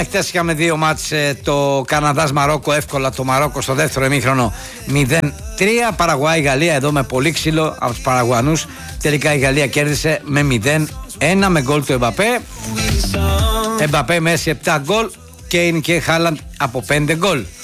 Χτες είχαμε δύο μάτς, το Καναδάς-Μαρόκο, εύκολα το Μαρόκο στο δεύτερο ημίχρονο 0-3. Παραγουάη-Γαλλία εδώ με πολύ ξύλο από τους Παραγουανούς. Τελικά η Γαλλία κέρδισε με 0-1 με γκολ του Εμπαπέ. Μέση 7 γκολ, Κέιν και Χάλαντ από 5 γκολ.